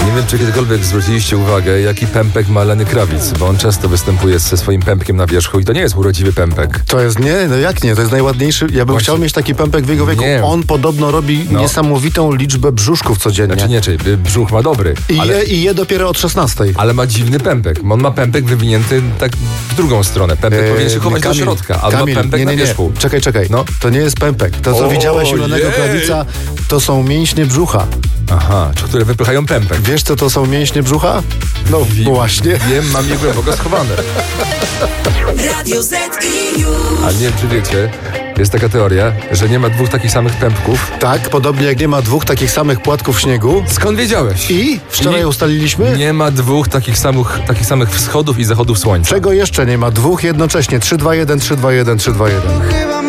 Nie wiem, czy kiedykolwiek zwróciliście uwagę, jaki pępek ma Lenny Kravitz, bo on często występuje ze swoim pępkiem na wierzchu i to nie jest urodziwy pępek. To jest, nie, no jak nie, to jest najładniejszy. Ja bym chciał mieć taki pępek w jego wieku. Nie. On podobno robi niesamowitą liczbę brzuszków codziennie. Znaczy nie, czyli brzuch ma dobry. I je dopiero od 16. Ale ma dziwny pępek. On ma pępek wywinięty tak w drugą stronę. Pępek powinien się chować do środka, ale ma pępek na wierzchu. Czekaj. No. To nie jest pępek. To, co widziałeś u Lennego Kravitza, to są mięśnie brzucha. Aha, które wypychają pępek. Wiesz, co to są mięśnie brzucha? No właśnie. Wiem, mam je głęboko schowane. Radio ZIU. A nie wiem, czy wiecie, jest taka teoria, że nie ma dwóch takich samych pępków. Tak, podobnie jak nie ma dwóch takich samych płatków śniegu. Skąd wiedziałeś? I wczoraj ustaliliśmy? Nie ma dwóch takich samych wschodów i zachodów słońca. Czego jeszcze nie ma? Dwóch jednocześnie. 3, 2, 1, 3, 2, 1, 3, 2, 1.